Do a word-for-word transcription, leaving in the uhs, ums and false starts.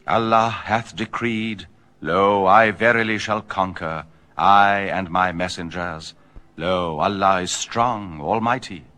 Allah hath decreed, Lo, I verily shall conquer, I and my messengers. Lo, Allah is strong, almighty.